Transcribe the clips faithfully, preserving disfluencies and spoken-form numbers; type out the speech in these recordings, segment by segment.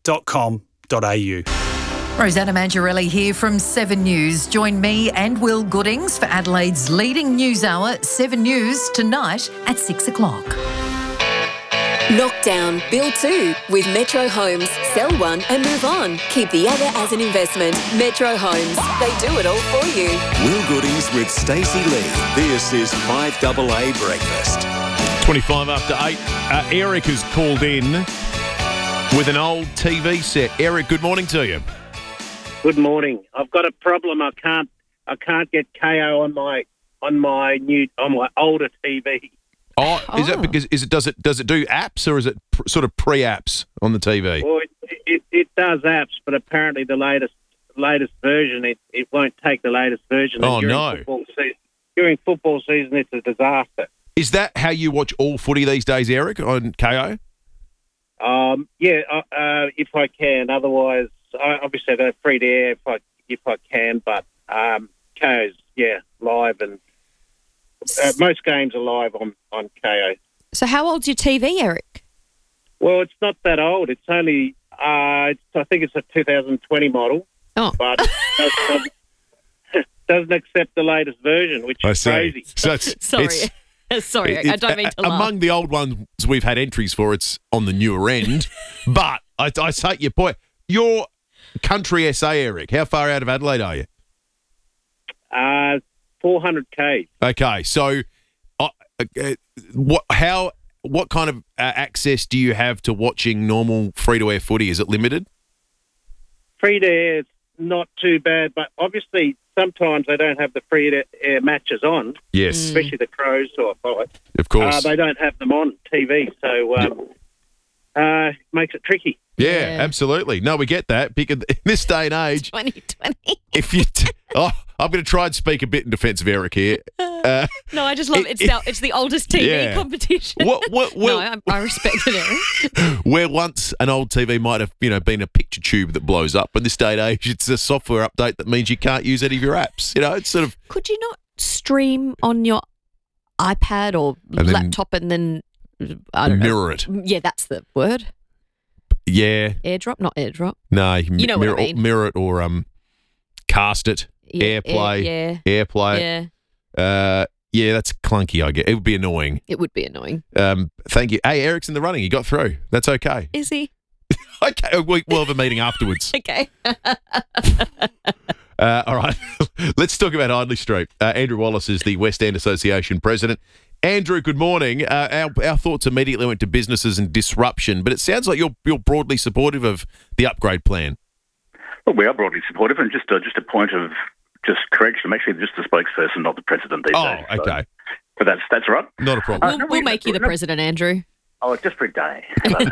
dot com dot a u. Rosanna Mangiarelli here from Seven News. Join me and Will Goodings for Adelaide's leading news hour, Seven News, tonight at six o'clock. Knockdown, build two with Metro Homes. Sell one and move on. Keep the other as an investment. Metro Homes. They do it all for you. Will Goodings with Stacey Lee. This is five A A Breakfast. twenty-five after eight. Uh, Eric has called in with an old T V set. Eric, good morning to you. Good morning. I've got a problem. I can't. I can't get K O on my on my new on my older T V. Oh, is Oh. that because is it does it does it do apps or is it pr- sort of pre-apps on the T V? Well, it, it, it does apps, but apparently the latest latest version it, it won't take the latest version. Oh, And during no. Football season, during football season, it's a disaster. Is that how you watch all footy these days, Eric, on K O? Um, yeah, uh, uh, if I can. Otherwise, I, obviously I go free to air if I if I can. But um, K O's yeah live, and uh, most games are live on on K O. So how old's your T V, Eric? Well, it's not that old. It's only, uh, it's, I think it's a two thousand twenty model, Oh. but does, doesn't, doesn't accept the latest version, which is crazy. So it's, Sorry. it's- Sorry, it- I don't mean to a- laugh. Among the old ones we've had entries for, it's on the newer end. But I, I take your point. Your country S A, Eric, how far out of Adelaide are you? Uh, four hundred K. Okay, so uh, uh, what? How? What kind of uh, access do you have to watching normal free-to-air footy? Is it limited? Free to air is not too bad, but obviously sometimes they don't have the free to air matches on, Yes, especially the Crows or Fight. of course. Uh, they don't have them on T V, so um, uh, makes it tricky. yeah, Yeah. absolutely. No, we get that because in this day and age, twenty twenty. if you, t- oh, I'm going to try and speak a bit in defence of Eric here. Uh, No, I just love It- it. It's, the, it's the oldest T V Yeah. competition. what? What? no, Well, I, I respect it, Eric. where once an old T V might have, you know, been a picture tube that blows up, but this day and age, it's a software update that means you can't use any of your apps. You know, it's sort of Could you not stream on your iPad or And then- laptop and then, I don't know. mirror it. Yeah, that's the word. Yeah, AirDrop, not AirDrop. no, you, can You know what I mirror, mean. mirror it or um, cast it, Yeah, AirPlay, Air, AirPlay. yeah, yeah. Uh, yeah, that's clunky. I get it would be annoying. It would be annoying. Um, thank you. Hey, Eric's in the running. He got through. That's okay. Is he? Okay, we- we'll have a meeting afterwards. Okay. Uh, all right, let's talk about Idley Street. Uh, Andrew Wallace is the West End Association president. Andrew, good morning. Uh, our, our thoughts immediately went to businesses and disruption, but it sounds like you're you're broadly supportive of the upgrade plan. Well, we are broadly supportive, and just a, just a point of just correction. I'm actually just the spokesperson, not the president these Oh, days. So- okay, So that's that's all right. not a problem. Uh, We'll, no, we'll we- make you the no- president, Andrew. Oh, just for a day.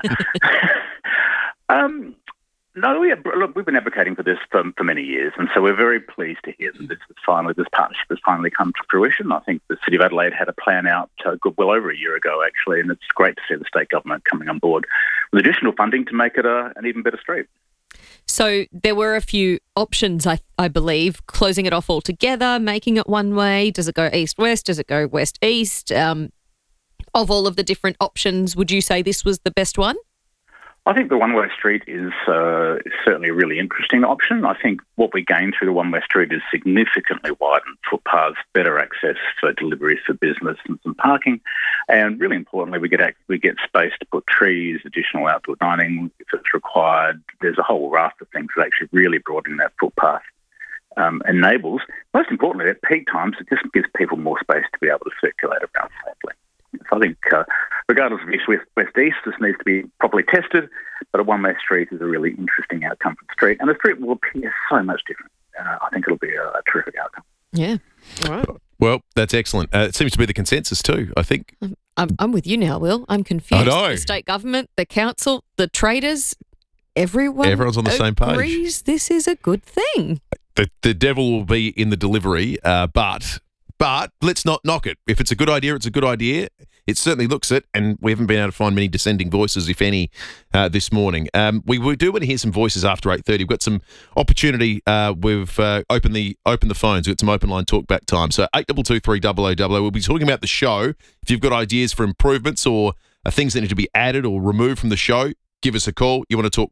um, no, we have, look, we've been advocating for this for, for many years, and so we're very pleased to hear that this is finally this partnership has finally come to fruition. I think the City of Adelaide had a plan out uh, good, well over a year ago, actually, and it's great to see the state government coming on board with additional funding to make it a, an even better street. So there were a few options, I I believe, closing it off altogether, making it one way. Does it go east-west? Does it go west-east? Um, of all of the different options, would you say this was the best one? I think the one-way street is, uh, is certainly a really interesting option. I think what we gain through the one-way street is significantly widened footpaths, better access for deliveries for business and some parking, and really importantly, we get ac- we get space to put trees, additional outdoor dining if it's required. There's a whole raft of things that actually really broaden that footpath. Um, enables, most importantly, at peak times, it just gives people more space to be able to circulate around safely. So I think, uh, regardless of east, west, west, east, this needs to be properly tested, but a one-way street is a really interesting outcome for the street, and the street will appear so much different. Uh, I think it'll be a, a terrific outcome. Yeah. All right. Well, that's excellent. Uh, it seems to be the consensus too, I think. I'm, I'm with you now, Will. I'm confused. I know. The state government, the council, the traders, everyone Everyone's on the same page. agrees this is a good thing. The, the devil will be in the delivery, uh, but but let's not knock it. If it's a good idea, it's a good idea. It certainly looks it, and we haven't been able to find many dissenting voices, if any, uh, this morning. Um, we, we do want to hear some voices after eight thirty. We've got some opportunity. Uh, we've uh, opened the open the phones. We've got some open line talk back time. So eight two two three double oh double oh. We'll be talking about the show. If you've got ideas for improvements or uh, things that need to be added or removed from the show, give us a call. You want to talk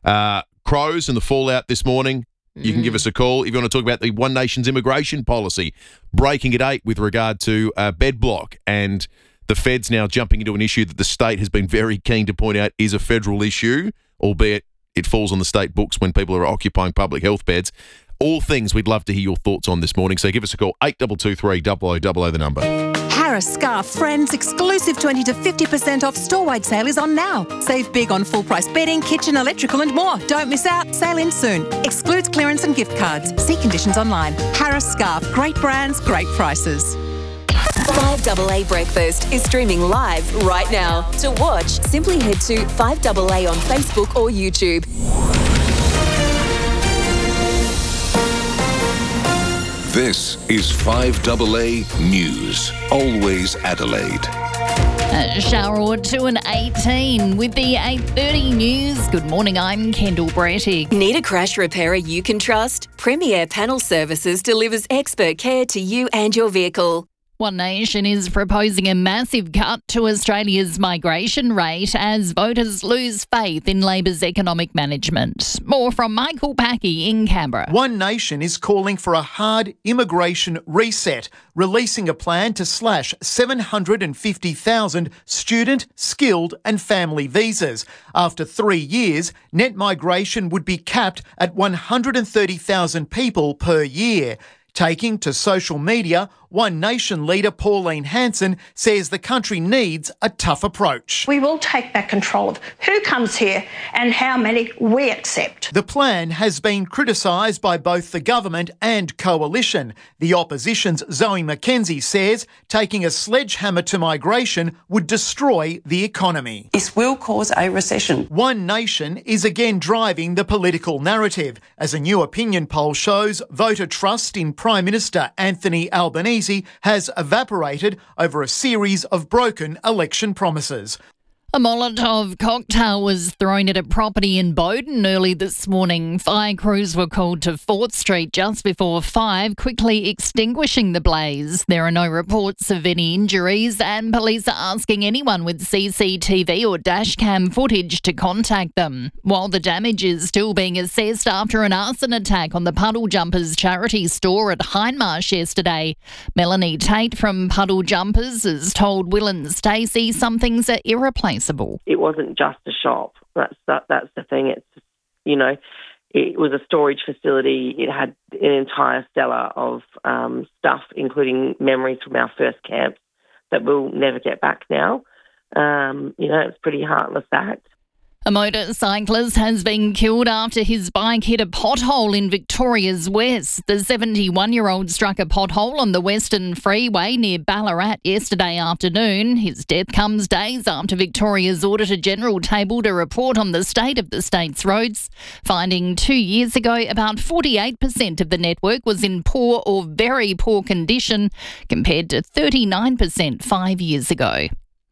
Uh, Crows and the fallout this morning. You can give us a call if you want to talk about the One Nation's immigration policy, breaking at eight with regard to uh, bed block and the feds now jumping into an issue that the state has been very keen to point out is a federal issue, albeit it falls on the state books when people are occupying public health beds. All things we'd love to hear your thoughts on this morning. So give us a call, eight two two three, double oh double oh the number. Harris Scarf Friends exclusive twenty to fifty percent off store-wide sale is on now. Save big on full-price bedding, kitchen, electrical and more. Don't miss out. Sale ends soon. Excludes clearance and gift cards. See conditions online. Harris Scarf. Great brands, great prices. five A A Breakfast is streaming live right now. To watch, simply head to five A A on Facebook or YouTube. This is five A A News. Always Adelaide. A shower or two and eighteen with the eight thirty news. Good morning, I'm Kendall Brettig. Need a crash repairer you can trust? Premier Panel Services delivers expert care to you and your vehicle. One Nation is proposing a massive cut to Australia's migration rate as voters lose faith in Labor's economic management. More from Michael Packey in Canberra. One Nation is calling for a hard immigration reset, releasing a plan to slash seven hundred fifty thousand student, skilled and family visas. After three years, net migration would be capped at one hundred thirty thousand people per year. Taking to social media, One Nation leader Pauline Hanson says the country needs a tough approach. We will take back control of who comes here and how many we accept. The plan has been criticised by both the government and coalition. The opposition's Zoe McKenzie says taking a sledgehammer to migration would destroy the economy. This will cause a recession. One Nation is again driving the political narrative. As a new opinion poll shows, voter trust in Prime Minister Anthony Albanese has evaporated over a series of broken election promises. A Molotov cocktail was thrown at a property in Bowden early this morning. Fire crews were called to Fourth Street just before five, quickly extinguishing the blaze. There are no reports of any injuries, and police are asking anyone with C C T V or dashcam footage to contact them. While the damage is still being assessed after an arson attack on the Puddle Jumpers charity store at Hindmarsh yesterday. Melanie Tate from Puddle Jumpers has told Will and Stacey some things are irreplaceable. It wasn't just a shop. That's that, that's the thing. It's, you know, it was a storage facility. It had an entire cellar of um, stuff, including memories from our first camps that we'll never get back now. Um, you know, it's a pretty heartless act. A motorcyclist has been killed after his bike hit a pothole in Victoria's West. The seventy-one-year-old struck a pothole on the Western Freeway near Ballarat yesterday afternoon. His death comes days after Victoria's Auditor-General tabled a report on the state of the state's roads, finding two years ago about forty-eight percent of the network was in poor or very poor condition, compared to thirty-nine percent five years ago.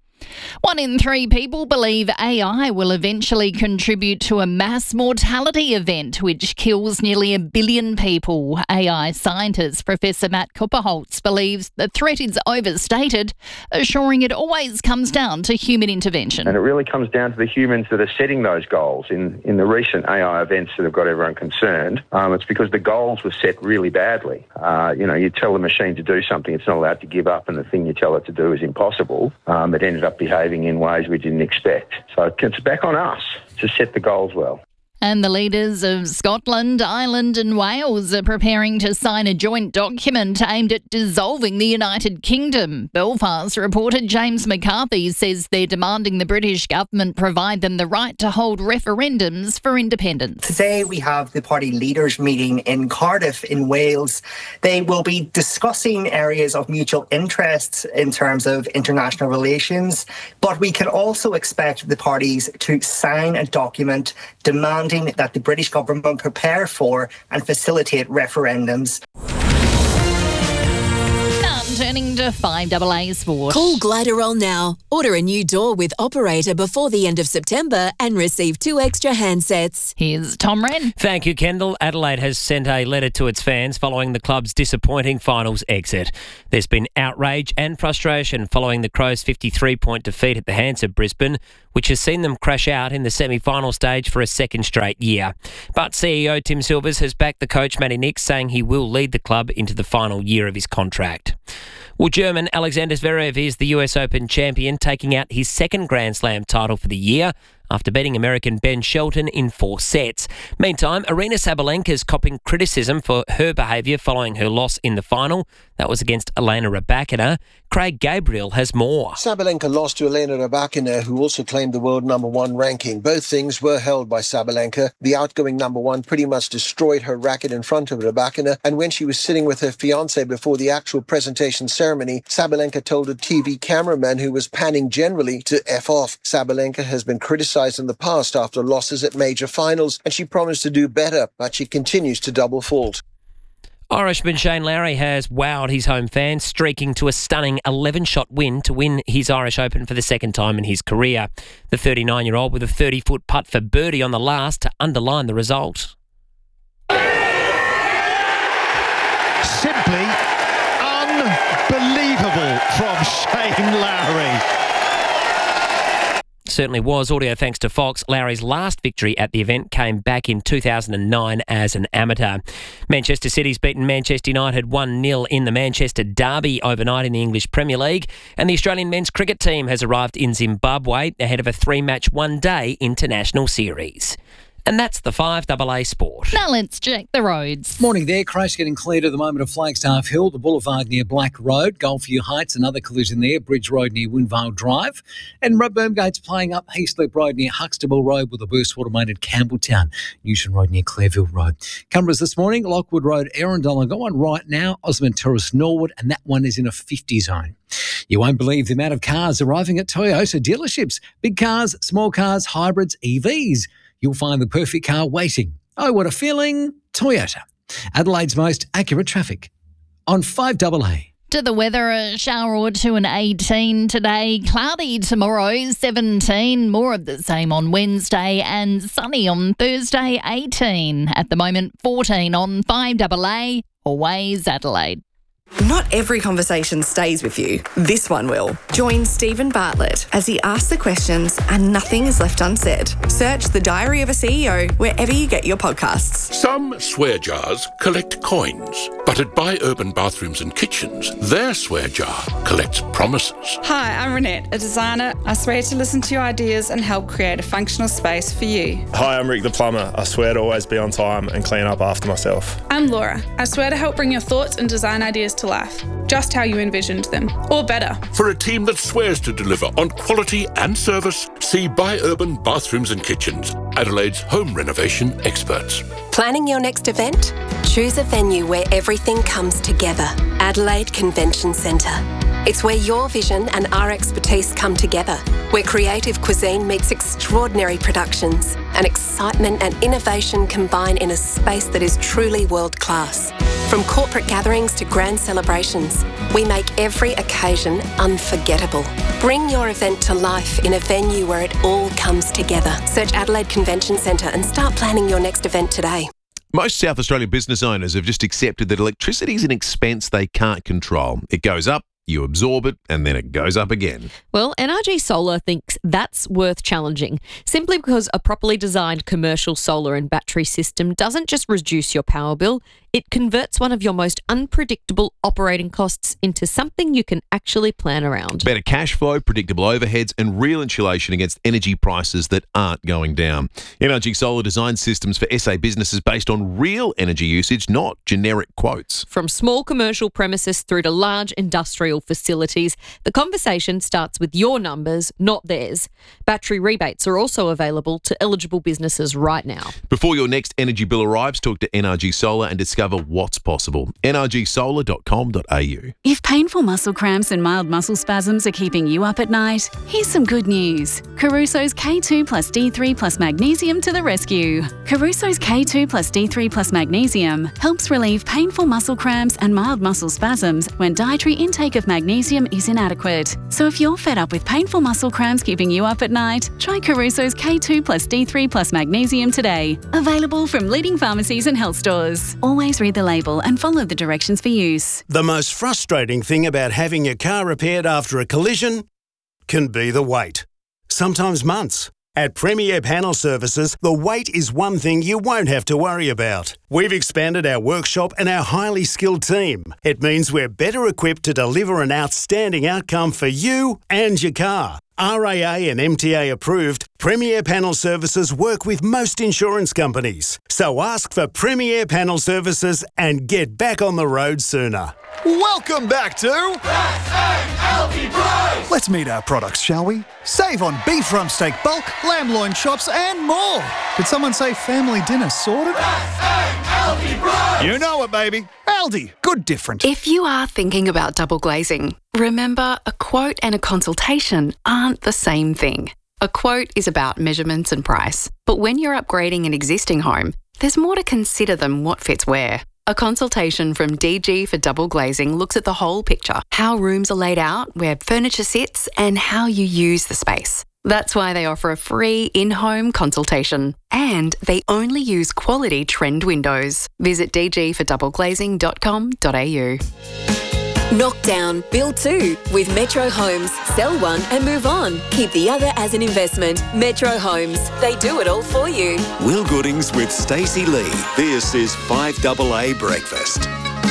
One in three people believe A I will eventually contribute to a mass mortality event which kills nearly a billion people. A I scientist Professor Matt Kupperholz believes the threat is overstated, assuring it always comes down to human intervention. And it really comes down to the humans that are setting those goals. In, in the recent A I events that have got everyone concerned, um, it's because the goals were set really badly. Uh, you know, you tell the machine to do something, it's not allowed to give up, and the thing you tell it to do is impossible. Um, it ended up behaving in ways we didn't expect. So it's back on us to set the goals well. And the leaders of Scotland, Ireland and Wales are preparing to sign a joint document aimed at dissolving the United Kingdom. Belfast reporter James McCarthy says they're demanding the British government provide them the right to hold referendums for independence. Today we have the party leaders meeting in Cardiff in Wales. They will be discussing areas of mutual interest in terms of international relations, but we can also expect the parties to sign a document demanding that the British government prepare for and facilitate referendums. Turning to five A A Sport. Call Gliderol now. Order a new door with Operator before the end of September and receive two extra handsets. Here's Tom Wren. Thank you, Kendall. Adelaide has sent a letter to its fans following the club's disappointing finals exit. There's been outrage and frustration following the Crows' fifty-three point defeat at the hands of Brisbane, which has seen them crash out in the semi-final stage for a second straight year. But C E O Tim Silvers has backed the coach Matty Nicks, saying he will lead the club into the final year of his contract. Well, German Alexander Zverev is the U S Open champion, taking out his second Grand Slam title for the year after beating American Ben Shelton in four sets. Meantime, Aryna Sabalenka's copping criticism for her behaviour following her loss in the final. That was against Elena Rybakina. Craig Gabriel has more. Sabalenka lost to Elena Rybakina, who also claimed the world number one ranking. Both things were held by Sabalenka. The outgoing number one pretty much destroyed her racket in front of Rybakina, and when she was sitting with her fiancé before the actual presentation ceremony, Sabalenka told a T V cameraman who was panning generally to F off. Sabalenka has been criticised in the past after losses at major finals, and she promised to do better, but she continues to double fault. Irishman Shane Lowry has wowed his home fans, streaking to a stunning eleven-shot win to win his Irish Open for the second time in his career. The thirty-nine-year-old with a thirty-foot putt for birdie on the last to underline the result. Simply unbelievable from Shane Lowry. Certainly was. Audio thanks to Fox. Lowry's last victory at the event came back in two thousand nine as an amateur. Manchester City's beaten Manchester United one nil in the Manchester Derby overnight in the English Premier League, and the Australian men's cricket team has arrived in Zimbabwe ahead of a three-match one-day international series. And that's the five A A Sport. Now let's check the roads. Morning there. Crash getting cleared at the moment of Flagstaff Hill, the boulevard near Black Road, Goldview Heights, another collision there, Bridge Road near Winvale Drive, and Boomgate's playing up Heathslip Road near Huxtable Road with a burst water main at Campbelltown, Newton Road near Clareville Road. Cameras this morning, Lockwood Road, Arundel. I've got one right now, Osmond Terrace, Norwood, and that one is in a fifty zone. You won't believe the amount of cars arriving at Toyota dealerships. Big cars, small cars, hybrids, E Vs. You'll find the perfect car waiting. Oh, what a feeling. Toyota. Adelaide's most accurate traffic on five A A. To the weather, a shower or two and eighteen today. Cloudy tomorrow, seventeen. More of the same on Wednesday, and sunny on Thursday, eighteen. At the moment, fourteen on five A A. Always Adelaide. Not every conversation stays with you. This one will. Join Stephen Bartlett as he asks the questions and nothing is left unsaid. Search The Diary of a C E O wherever you get your podcasts. Some swear jars collect coins, but at Buy Urban Bathrooms and Kitchens, their swear jar collects promises. Hi, I'm Renette, a designer. I swear to listen to your ideas and help create a functional space for you. Hi, I'm Rick the plumber. I swear to always be on time and clean up after myself. I'm Laura. I swear to help bring your thoughts and design ideas to life, just how you envisioned them, or better. For a team that swears to deliver on quality and service, see Buy Urban Bathrooms and Kitchens, Adelaide's home renovation experts. Planning your next event? Choose a venue where everything comes together. Adelaide Convention Centre. It's where your vision and our expertise come together, where creative cuisine meets extraordinary productions, and excitement and innovation combine in a space that is truly world-class. From corporate gatherings to grand celebrations, we make every occasion unforgettable. Bring your event to life in a venue where it all comes together. Search Adelaide Convention Centre and start planning your next event today. Most South Australian business owners have just accepted that electricity is an expense they can't control. It goes up, you absorb it, and then it goes up again. Well, N R G Solar thinks that's worth challenging, simply because a properly designed commercial solar and battery system doesn't just reduce your power bill, it converts one of your most unpredictable operating costs into something you can actually plan around. Better cash flow, predictable overheads, and real insulation against energy prices that aren't going down. N R G Solar designs systems for S A businesses based on real energy usage, not generic quotes. From small commercial premises through to large industrial facilities, the conversation starts with your numbers, not theirs. Battery rebates are also available to eligible businesses right now. Before your next energy bill arrives, talk to N R G Solar and discover what's possible. N R G solar dot com dot a u. If painful muscle cramps and mild muscle spasms are keeping you up at night, here's some good news. Caruso's K two plus D three plus magnesium to the rescue. Caruso's K two plus D three plus magnesium helps relieve painful muscle cramps and mild muscle spasms when dietary intake of magnesium is inadequate. So if you're fed up with painful muscle cramps keeping you up at night, try Caruso's K two plus D three plus magnesium today. Available from leading pharmacies and health stores. Always read the label and follow the directions for use. The most frustrating thing about having your car repaired after a collision can be the wait. sometimes months. At Premier Panel Services, the wait is one thing you won't have to worry about. We've expanded our workshop and our highly skilled team. It means we're better equipped to deliver an outstanding outcome for you and your car. R A A and M T A approved, Premier Panel Services work with most insurance companies. So ask for Premier Panel Services and get back on the road sooner. Welcome back to S A L T Price! Let's meet our products, shall we? Save on beef rump steak bulk, lamb loin chops and more. Did someone say family dinner sorted? S A L T Price! You know it, baby. Aldi, good different. If you are thinking about double glazing, remember a quote and a consultation aren't the same thing. A quote is about measurements and price, but when you're upgrading an existing home, there's more to consider than what fits where. A consultation from D G for Double Glazing looks at the whole picture, how rooms are laid out, where furniture sits, and how you use the space. That's why they offer a free in-home consultation. And they only use quality trend windows. Visit d g for double glazing dot com dot a u. Knock down, build two. With Metro Homes, sell one and move on. Keep the other as an investment. Metro Homes, they do it all for you. Will Goodings with Stacey Lee. This is five A A Breakfast.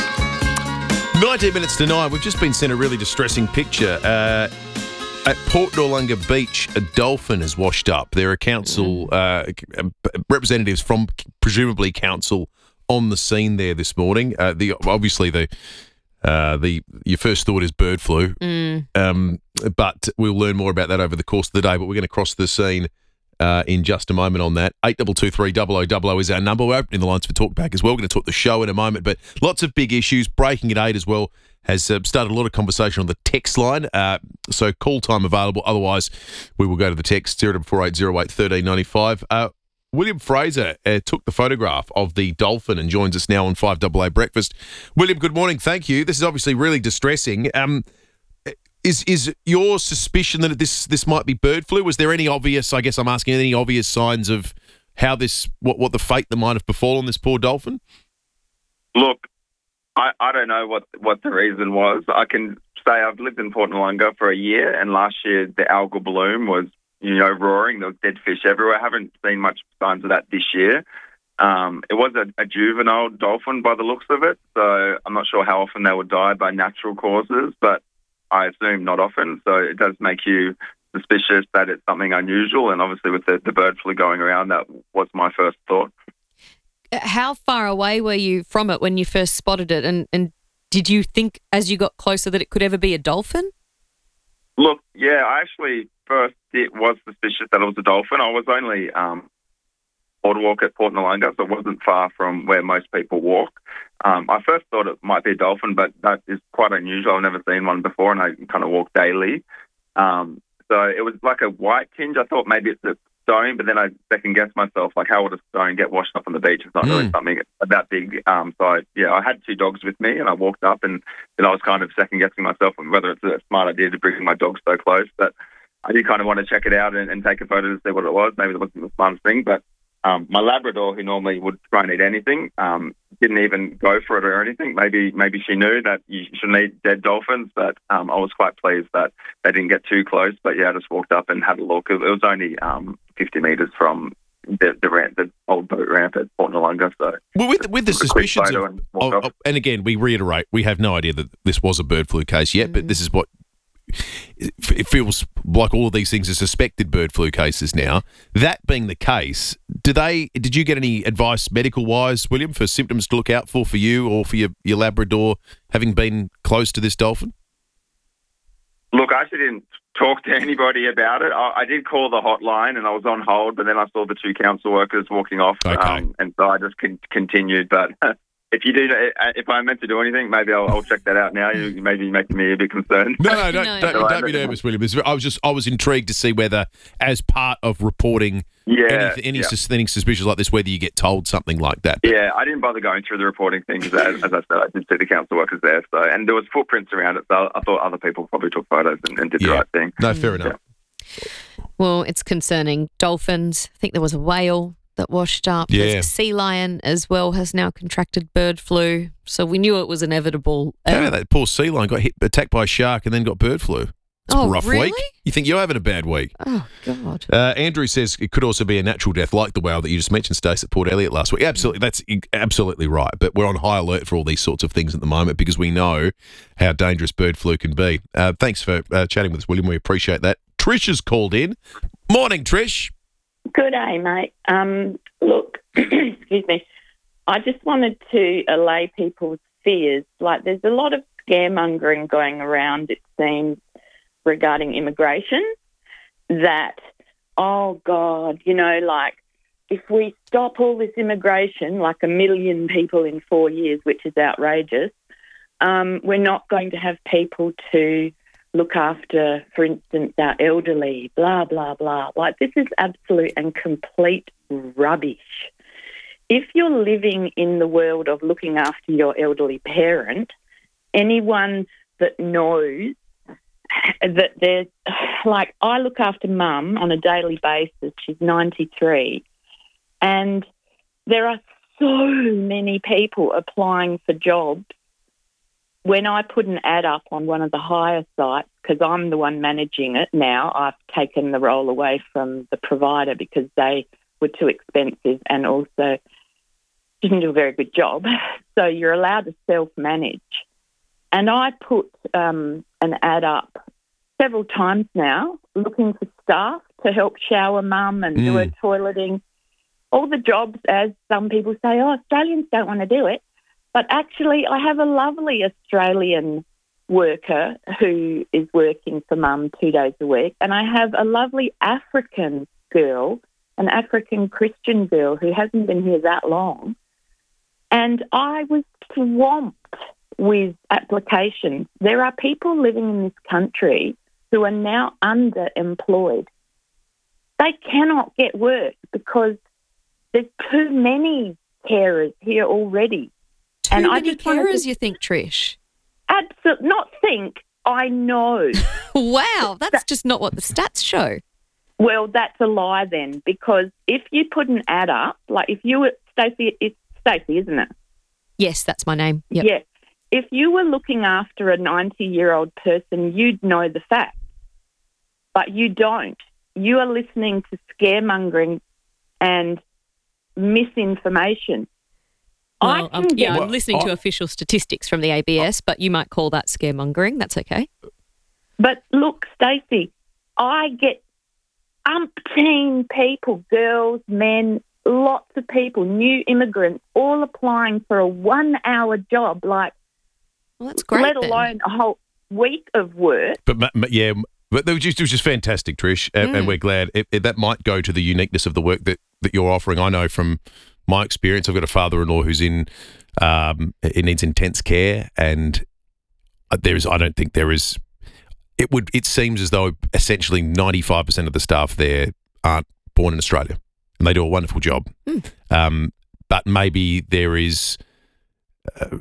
nineteen minutes to nine. We've just been sent a really distressing picture. Uh, at Port Noarlunga Beach, a dolphin has washed up. There are council uh, representatives from presumably council on the scene there this morning. Uh, the obviously the. Uh, the your first thought is bird flu, Mm. um, but we'll learn more about that over the course of the day. But we're going to cross the scene uh, in just a moment on that. eight two two three double oh double oh is our number. We're opening the lines for talkback as well. We're going to talk the show in a moment, but lots of big issues. Breaking at eight as well has uh, started a lot of conversation on the text line. Uh, so call time available. Otherwise, we will go to the text zero four eight zero eight one three nine five. Uh, William Fraser uh, took the photograph of the dolphin and joins us now on five A A Breakfast. William, good morning. Thank you. This is obviously really distressing. Um, is is your suspicion that this this might be bird flu? Was there any obvious, I guess I'm asking, any obvious signs of how this, what, what the fate that might have befallen this poor dolphin? Look, I, I don't know what, what the reason was. I can say I've lived in Port Noarlunga for a year, and last year the algal bloom was, you know, roaring. There was dead fish everywhere. I haven't seen much signs of that this year. Um, it was a, a juvenile dolphin by the looks of it, so I'm not sure how often they would die by natural causes, but I assume not often. So it does make you suspicious that it's something unusual, and obviously with the, the bird flu going around, that was my first thought. How far away were you from it when you first spotted it, and, and did you think as you got closer that it could ever be a dolphin? Look, yeah, I actually first it was suspicious that it was a dolphin. I was only um, boardwalk at Port Noarlunga, so it wasn't far from where most people walk. Um, I first thought it might be a dolphin, but that is quite unusual. I've never seen one before, and I kind of walk daily. Um, so it was like a white tinge. I thought maybe it's a stone, but then I second-guessed myself, like how would a stone get washed up on the beach? It's not mm. really something that big. Um, so, I, yeah, I had two dogs with me, and I walked up, and then I was kind of second-guessing myself on whether it's a smart idea to bring my dog so close. But I did kind of want to check it out and, and take a photo to see what it was. Maybe it wasn't the smartest thing, but um, my Labrador, who normally would try and eat anything, um, didn't even go for it or anything. Maybe maybe she knew that you shouldn't eat dead dolphins, but um, I was quite pleased that they didn't get too close. But, yeah, I just walked up and had a look. It, it was only um, fifty metres from the the, ramp, the old boat ramp at Port Noarlunga. So well, with, with the suspicions of, and, of, and again, we reiterate, we have no idea that this was a bird flu case yet, mm. but this is what it feels like. All of these things are suspected bird flu cases now. That being the case, do they? Did you get any advice medical wise, William, for symptoms to look out for for you or for your, your Labrador, having been close to this dolphin? Look, I actually didn't talk to anybody about it. I, I did call the hotline and I was on hold, but then I saw the two council workers walking off, okay. um, and so I just con- continued. But if you do, if I'm meant to do anything, maybe I'll, I'll check that out now. You maybe making me a bit concerned. No, no, don't, no. don't, don't be nervous, William. I was just, I was intrigued to see whether, as part of reporting, yeah, any, any yeah. sus- anything suspicious like this, whether you get told something like that. But, yeah, I didn't bother going through the reporting things. As, as I said, I did see the council workers there, so and there was footprints around it. So I thought other people probably took photos and, and did yeah. the right thing. No, fair enough. Yeah. Well, it's concerning. Dolphins. I think there was a whale that washed up. Yeah. There's a sea lion as well has now contracted bird flu. So we knew it was inevitable. How Um, about that poor sea lion got hit, attacked by a shark and then got bird flu? It's Oh, a rough really? week. You think you're having a bad week. Oh, God. Uh, Andrew says it could also be a natural death like the whale that you just mentioned, Stace, at Port Elliot last week. Absolutely. That's absolutely right. But we're on high alert for all these sorts of things at the moment because we know how dangerous bird flu can be. Uh, thanks for uh, chatting with us, William. We appreciate that. Trish has called in. Morning, Trish. Good day, mate. Um, look, excuse me. I just wanted to allay people's fears. Like, there's a lot of scaremongering going around, it seems, regarding immigration, that, oh, God, you know, like, if we stop all this immigration, like a million people in four years, which is outrageous, um, we're not going to have people to look after, for instance, our elderly, blah, blah, blah. Like, this is absolute and complete rubbish. If you're living in the world of looking after your elderly parent, anyone that knows that there's, like, I look after Mum on a daily basis. She's ninety-three. And there are so many people applying for jobs. When I put an ad up on one of the hire sites, because I'm the one managing it now, I've taken the role away from the provider because they were too expensive and also didn't do a very good job. So you're allowed to self-manage. And I put um, an ad up several times now looking for staff to help shower Mum and mm. do her toileting. All the jobs, as some people say, oh, Australians don't want to do it. But actually, I have a lovely Australian worker who is working for Mum two days a week. And I have a lovely African girl, an African Christian girl who hasn't been here that long. And I was swamped with applications. There are people living in this country who are now underemployed. They cannot get work because there's too many carers here already. Too and many I just wanted carers, to- you think, Trish? Absolutely, not think, I know. Wow, that's just not what the stats show. Well, that's a lie then, because if you put an ad up, like if you were, Stacey, it's Stacey, isn't it? Yes, that's my name. Yep. Yeah. If you were looking after a ninety-year-old person, you'd know the facts. But you don't. You are listening to scaremongering and misinformation. Well, I um, can yeah, get- I'm listening to official statistics from the A B S, but you might call that scaremongering. That's okay. But look, Stacey, I get umpteen people, girls, men, lots of people, new immigrants, all applying for a one-hour job, like, well, that's great, let then. alone a whole week of work. But ma- ma- yeah, but it was just, it was just fantastic, Trish, and, Mm. and we're glad. It, it, that might go to the uniqueness of the work that, that you're offering. I know from my experience, I've got a father-in-law who's in, um, it needs intense care, and there is, I don't think there is, it would, it seems as though essentially ninety-five percent of the staff there aren't born in Australia, and they do a wonderful job. Mm. Um, but maybe there is, uh,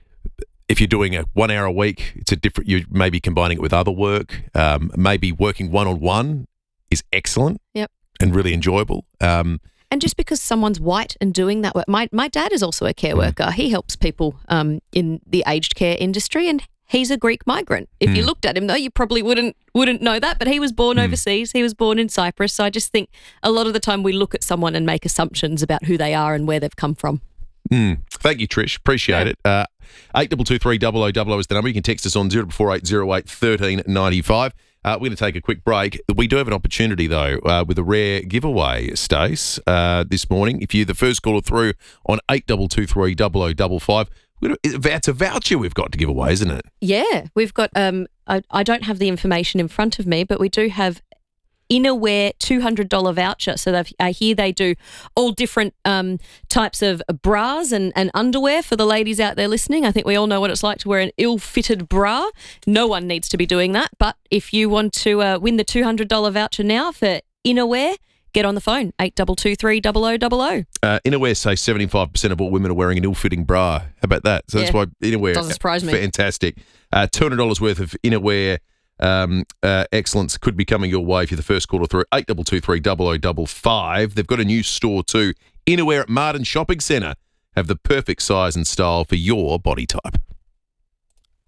if you're doing a one hour a week, it's a different, you're maybe combining it with other work. Um, maybe working one-on-one is excellent Yep. and really enjoyable. Um, And just because someone's white and doing that work, my my dad is also a care worker. He helps people um, in the aged care industry, and he's a Greek migrant. If you Mm. looked at him, though, you probably wouldn't wouldn't know that. But he was born overseas. He was born in Cyprus. So I just think a lot of the time we look at someone and make assumptions about who they are and where they've come from. Mm. Thank you, Trish. Appreciate it. Uh, eight two two three double oh double oh is the number. You can text us on zero four eight zero eight one three nine five. Uh, we're going to take a quick break. We do have an opportunity, though, uh, with a rare giveaway, Stace, uh, this morning. If you're the first caller through on eight two two three double oh double five, it's a voucher we've got to give away, isn't it? Yeah, we've got. Um, I, I don't have the information in front of me, but we do have Innerwear two hundred dollars voucher. So they've- I hear they do all different um, types of bras and, and underwear for the ladies out there listening. I think we all know what it's like to wear an ill-fitted bra. No one needs to be doing that. But if you want to uh, win the two hundred dollars voucher now for Innerwear, get on the phone, eight two two three double oh double oh. Uh, Innerwear say seventy-five percent of all women are wearing an ill-fitting bra. How about that? So that's Yeah. why Innerwear, Doesn't surprise me. fantastic. Uh, two hundred dollars worth of Innerwear um, uh, excellence could be coming your way if you're the first caller through. eight two two three double oh double five. They've got a new store too. Innerwear at Martin Shopping Centre have the perfect size and style for your body type.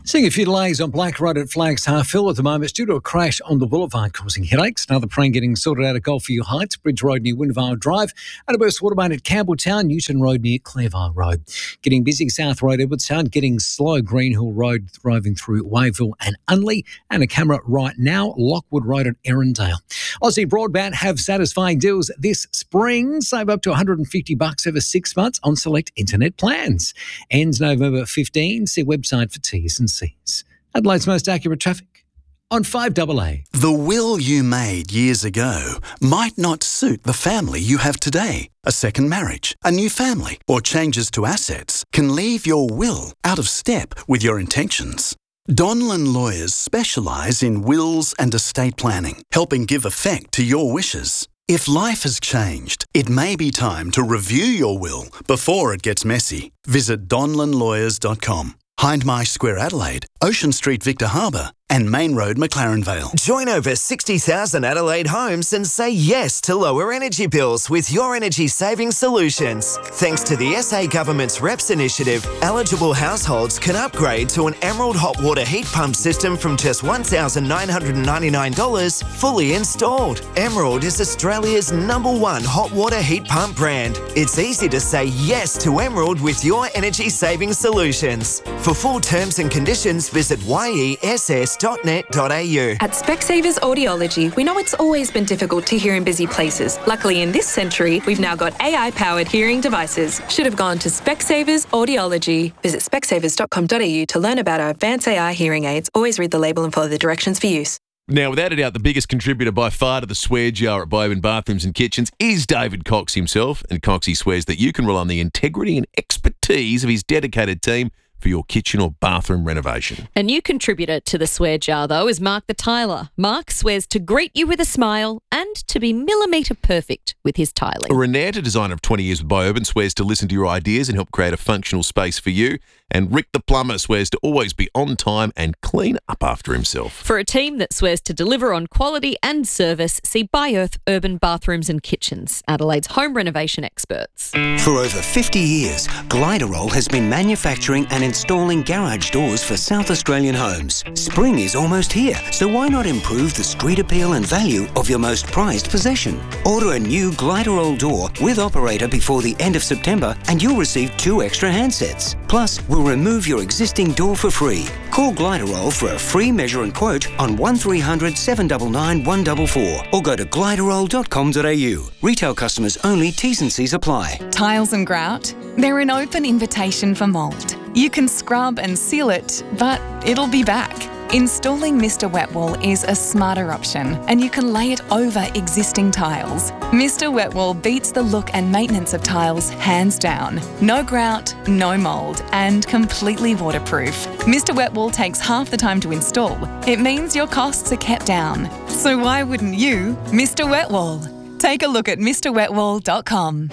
Seeing a few delays on Black Road at Flagstaff Hill at the moment. It's due to a crash on the boulevard causing headaches. Another train getting sorted out at Golfview Heights, Bridge Road near Windvale Drive, and a burst water main at Campbelltown, Newton Road near Clearvale Road. Getting busy South Road, Edwardstown, getting slow Greenhill Road driving through Wavell and Unley, and a camera right now, Lockwood Road at Erindale. Aussie Broadband have satisfying deals this spring. Save up to one hundred fifty bucks over six months on select internet plans. Ends November fifteenth. See website for T's and C's. Adelaide's most accurate traffic on five double A. The will you made years ago might not suit the family you have today. A second marriage, a new family, or changes to assets can leave your will out of step with your intentions. Donlan Lawyers specialise in wills and estate planning, helping give effect to your wishes. If life has changed, it may be time to review your will before it gets messy. Visit donlan lawyers dot com. Hindmarsh Square Adelaide, Ocean Street Victor Harbour, and Main Road McLaren Vale. Join over sixty thousand Adelaide homes and say yes to lower energy bills with Your Energy Saving Solutions. Thanks to the S A Government's R E P S initiative, eligible households can upgrade to an Emerald hot water heat pump system from just one thousand nine hundred ninety-nine dollars fully installed. Emerald is Australia's number one hot water heat pump brand. It's easy to say yes to Emerald with Your Energy Saving Solutions. For full terms and conditions, visit y e s s dot net dot a u. At Specsavers Audiology, we know it's always been difficult to hear in busy places. Luckily, in this century, we've now got A I-powered hearing devices. Should have gone to Specsavers Audiology. Visit specsavers dot com dot a u to learn about our advanced A I hearing aids. Always read the label and follow the directions for use. Now, without a doubt, the biggest contributor by far to the swear jar at Bioban Bathrooms and Kitchens is David Cox himself. And Coxie swears that you can rely on the integrity and expertise of his dedicated team for your kitchen or bathroom renovation. A new contributor to the swear jar, though, is Mark the Tiler. Mark swears to greet you with a smile and to be millimetre perfect with his tiling. A renowned designer of twenty years with Bioban swears to listen to your ideas and help create a functional space for you. And Rick the Plumber swears to always be on time and clean up after himself. For a team that swears to deliver on quality and service, see Bi-Earth Urban Bathrooms and Kitchens, Adelaide's home renovation experts. For over fifty years, Gliderol has been manufacturing and installing garage doors for South Australian homes. Spring is almost here, so why not improve the street appeal and value of your most prized possession? Order a new Gliderol door with operator before the end of September and you'll receive two extra handsets. Plus, we'll remove your existing door for free. Call Gliderol for a free measure and quote on one three hundred, seven nine nine, one four four or go to gliderol dot com dot a u. Retail customers only, T's and C's apply. Tiles and grout? They're an open invitation for mould. You can scrub and seal it, but it'll be back. Installing Mister Wet Wall is a smarter option, and you can lay it over existing tiles. Mister Wet Wall beats the look and maintenance of tiles hands down. No grout, no mould, and completely waterproof. Mister Wet Wall takes half the time to install. It means your costs are kept down. So why wouldn't you, Mister Wet Wall? Take a look at Mr wet wall dot com.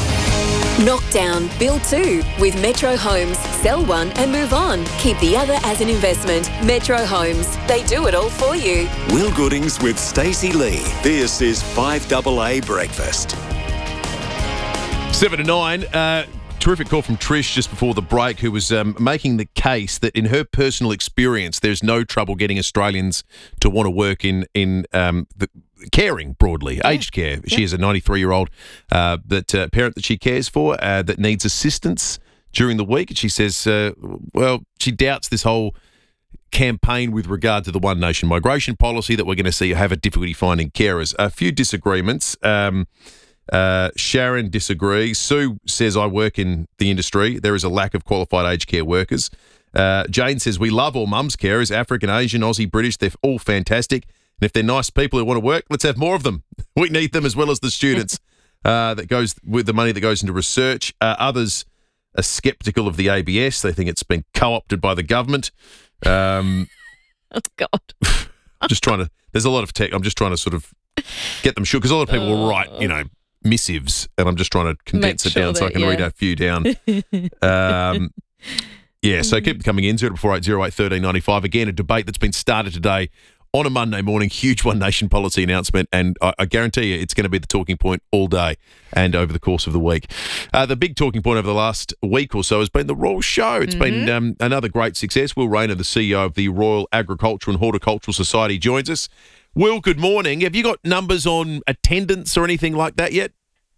Knock down, build two with Metro Homes. Sell one and move on. Keep the other as an investment. Metro Homes. They do it all for you. Will Goodings with Stacey Lee. This is five double A Breakfast. Seven to nine. Uh, terrific call from Trish just before the break, who was um, making the case that in her personal experience, there's no trouble getting Australians to want to work in in um, the caring broadly, yeah. aged care. Yeah. She is a ninety-three-year-old uh, that uh, parent that she cares for uh, that needs assistance during the week. And she says, uh, well, she doubts this whole campaign with regard to the One Nation migration policy that we're going to see have a difficulty finding carers. A few disagreements. Um, uh, Sharon disagrees. Sue says, I work in the industry. There is a lack of qualified aged care workers. Uh, Jane says, we love all mums carers, African, Asian, Aussie, British. They're all fantastic. And if they're nice people who want to work, let's have more of them. We need them as well as the students uh, that goes with the money that goes into research. Uh, others are sceptical of the A B S. They think it's been co-opted by the government. Um, oh, God. Just trying to, there's a lot of tech. I'm just trying to sort of get them sure, because a lot of people will write, you know, missives, and I'm just trying to condense Make it down sure so that, I can yeah. read a few down. um, yeah, so keep coming in, zero four eight zero eight one three nine five. Again, a debate that's been started today on a Monday morning. Huge One Nation policy announcement, and I, I guarantee you it's going to be the talking point all day and over the course of the week. Uh, the big talking point over the last week or so has been the Royal Show. It's mm-hmm. been um, another great success. Will Rayner, the C E O of the Royal Agricultural and Horticultural Society, joins us. Will, good morning. Have you got numbers on attendance or anything like that yet?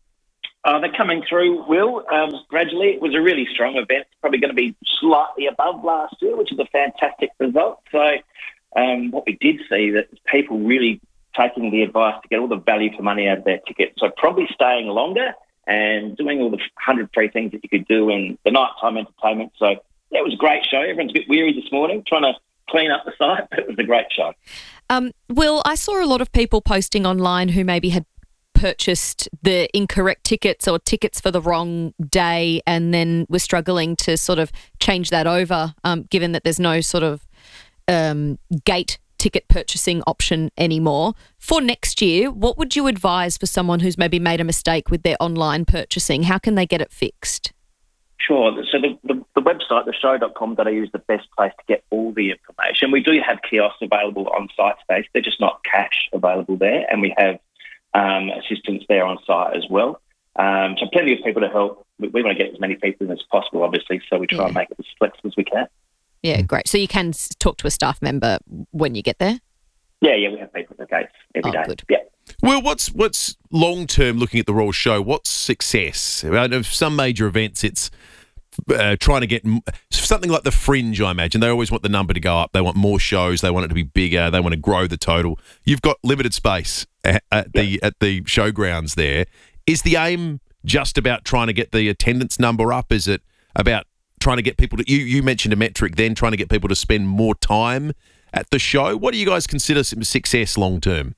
Uh, they're coming through, Will, um, gradually. It was a really strong event, probably going to be slightly above last year, which is a fantastic result. So um, what we did see that people really taking the advice to get all the value for money out of their tickets. So probably staying longer and doing all the one hundred free things that you could do in the nighttime entertainment. So yeah, it was a great show. Everyone's a bit weary this morning, trying to clean up the site, but it was a great show. Um, Will, I saw a lot of people posting online who maybe had purchased the incorrect tickets or tickets for the wrong day and then were struggling to sort of change that over, um, given that there's no sort of um, gate ticket purchasing option anymore. For next year, what would you advise for someone who's maybe made a mistake with their online purchasing? How can they get it fixed? Sure. So the, the, the website, the show dot com dot a u, is the best place to get all the information. We do have kiosks available on site space. They're just not cash available there, and we have Um, assistance there on site as well. Um, so plenty of people to help. We, we want to get as many people in as possible, obviously, so we try yeah. and make it as flexible as we can. Yeah, great. So you can s- talk to a staff member when you get there? Yeah, yeah, we have people at the gates every oh, day. Good. Yeah. Well, what's what's long-term looking at the Royal Show? What's success? I know some major events, it's uh, trying to get something like the Fringe, I imagine. They always want the number to go up. They want more shows. They want it to be bigger. They want to grow the total. You've got limited space at, at the at the showgrounds there. Is the aim just about trying to get the attendance number up? Is it about trying to get people to, you, you mentioned a metric then, trying to get people to spend more time at the show? What do you guys consider some success long-term?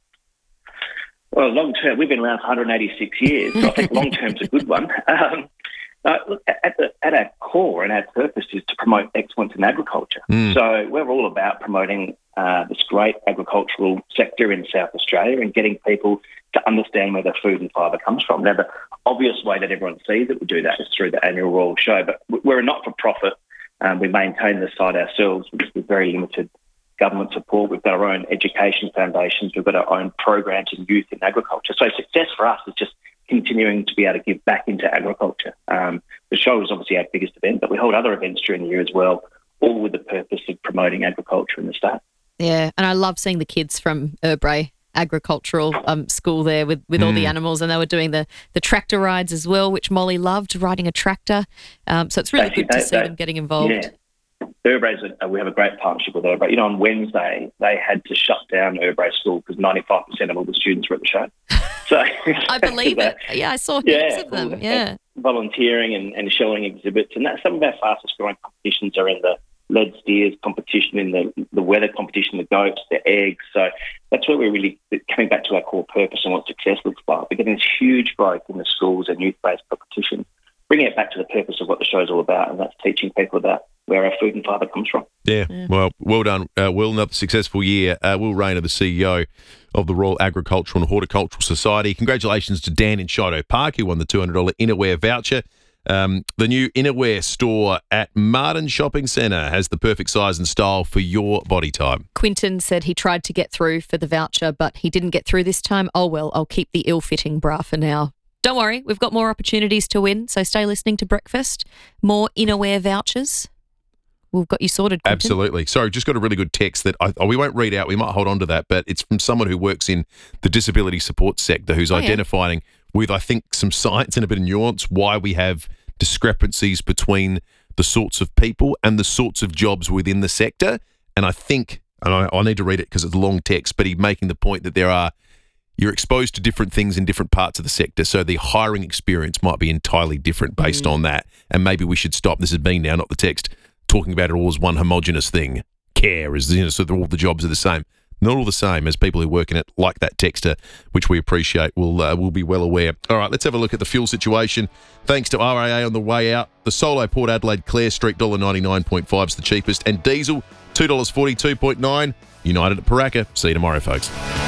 Well, long-term, we've been around for one hundred eighty-six years, so I think long-term's a good one. Um, Uh, look, at, the, at our core and our purpose is to promote excellence in agriculture. Mm. So we're all about promoting uh, this great agricultural sector in South Australia and getting people to understand where their food and fibre comes from. Now, the obvious way that everyone sees that we do that is through the annual Royal Show, but we're a not-for-profit. Um, we maintain the site ourselves with very limited government support. We've got our own education foundations. We've got our own programs in youth in agriculture. So success for us is just continuing to be able to give back into agriculture. Um, the show is obviously our biggest event, but we hold other events during the year as well, all with the purpose of promoting agriculture in the state. Yeah, and I love seeing the kids from Urbray Agricultural um, School there with, with mm. all the animals, and they were doing the, the tractor rides as well, which Molly loved, riding a tractor. Um, so it's really Actually, good to they, see they, them getting involved. Yeah. Urbray's a, we have a great partnership with Urbray. You know, on Wednesday, they had to shut down Urbray School because ninety-five percent of all the students were at the show. So I believe it. Yeah, I saw heaps yeah, of them. Yeah, volunteering and, and showing exhibits, and that some of our fastest growing competitions are in the lead steers competition, in the the weather competition, the goats, the eggs. So that's where we're really coming back to our core purpose and what success looks like. We're getting this huge growth in the schools and youth-based competitions, bringing it back to the purpose of what the show is all about, and that's teaching people about where our food and fibre comes from. Yeah, yeah. well, well done, uh, Will. Another successful year. Uh, Will Rayner, the C E O of the Royal Agricultural and Horticultural Society. Congratulations to Dan in Shido Park, who won the two hundred dollars Innerwear voucher. Um, the new Innerwear store at Martin Shopping Centre has the perfect size and style for your body type. Quinton said he tried to get through for the voucher, but he didn't get through this time. Oh, well, I'll keep the ill-fitting bra for now. Don't worry, we've got more opportunities to win, so stay listening to Breakfast. More Innerwear vouchers. We've got you sorted, Quinton. Absolutely. Sorry, just got a really good text that I, oh, we won't read out. We might hold on to that, but it's from someone who works in the disability support sector who's oh, identifying yeah. with, I think, some science and a bit of nuance why we have discrepancies between the sorts of people and the sorts of jobs within the sector. And I think, and I, I need to read it because it's a long text, but he's making the point that there are, you're exposed to different things in different parts of the sector. So the hiring experience might be entirely different based mm. on that. And maybe we should stop. This is me now, not the text. Talking about it all as one homogenous thing. Care is, you know, so that all the jobs are the same. Not all the same, as people who work in it, like that texter, which we appreciate, will uh, will be well aware. All right, let's have a look at the fuel situation. Thanks to R A A on the way out. The Solo Port Adelaide Clare Street, one dollar ninety-nine point five is the cheapest. And diesel, two dollars forty-two point nine. United at Paraka. See you tomorrow, folks.